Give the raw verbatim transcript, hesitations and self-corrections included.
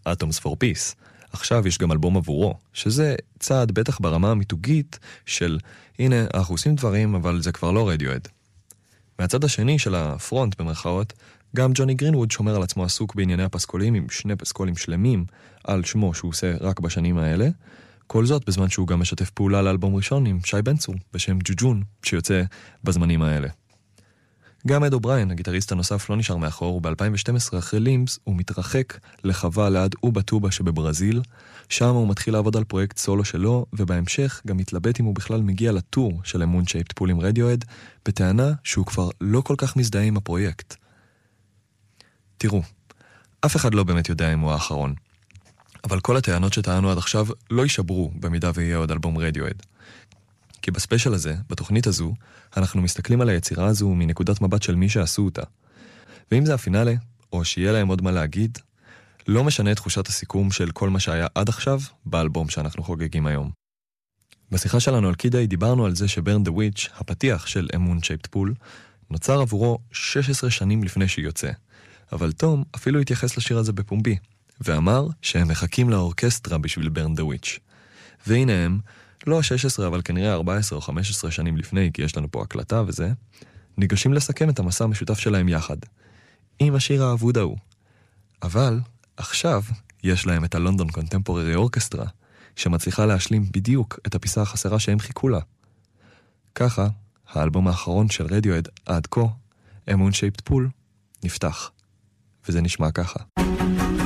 Atoms for Peace. עכשיו יש גם אלבום עבורו, שזה צעד בטח ברמה המיתוגית של, הנה, אנחנו עושים דברים, אבל זה כבר לא רדיואד. מהצד השני של הפרונט במרכאות, גם ג'וני גרינווד שומר על עצמו עסוק בענייני הפסקולים עם שני פסקולים שלמים על שמו שהוא עושה רק בשנים האלה, כל זאת בזמן שהוא גם משתף פעולה לאלבום ראשון עם שי בן צור בשם ג'וג'ון שיוצא בזמנים האלה. גם אד אובריין, הגיטריסט הנוסף, לא נשאר מאחור, וב-אלפיים ושתים עשרה אחרי לימס הוא מתרחק לחווה ליד אובה טובה שבברזיל, שם הוא מתחיל לעבוד על פרויקט סולו שלו, ובהמשך גם מתלבט אם הוא בכלל מגיע לטור של אמון שייפט פול עם רדיואד, בטענה שהוא כבר לא כל כך מזדהה עם הפרויקט. תראו, אף אחד לא באמת יודע אם הוא האחרון, אבל כל הטענות שטענו עד עכשיו לא יישברו במידה ויהיה עוד אלבום רדיואד. כי בספיישל הזה, בתוכנית הזו, אנחנו מסתכלים על היצירה הזו מנקודת מבט של מי שעשו אותה. ואם זה הפינאלה, או שיהיה להם עוד מה להגיד, לא משנה את תחושת הסיכום של כל מה שהיה עד עכשיו באלבום שאנחנו חוגגים היום. בשיחה שלנו על קידיי דיברנו על זה שברן דה וויץ', הפתיח של אמון שייפט פול, נוצר עבורו שש עשרה שנים לפני שהיא יוצא. אבל תום אפילו התייחס לשיר הזה בפומבי, ואמר שהם מחכים לאורקסטרה בשביל ברן דה וויץ'. והנה הם, לא שש עשרה אבל כנראה ארבע עשרה או חמש עשרה שנים לפני, כי יש לנו פה הקלטה וזה, ניגשים לסכם את המסע המשותף שלהם יחד, עם השיר האבוד ההוא. אבל עכשיו יש להם את הלונדון קונטמפוררי אורקסטרה, שמצליחה להשלים בדיוק את הפיסה החסרה שהם חיכו לה. ככה, האלבום האחרון של רדיואד עד כה, אמון שייפט פול, נפתח. וזה נשמע ככה.